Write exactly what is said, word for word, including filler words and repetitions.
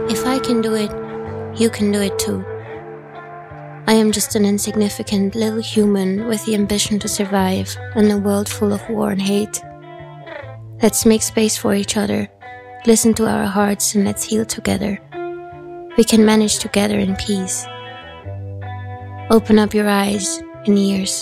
If I can do it, you can do it too. I am just an insignificant little human with the ambition to survive in a world full of war and hate. Let's make space for each other, listen to our hearts, and let's heal together. We can manage together in peace. Open up your eyes and ears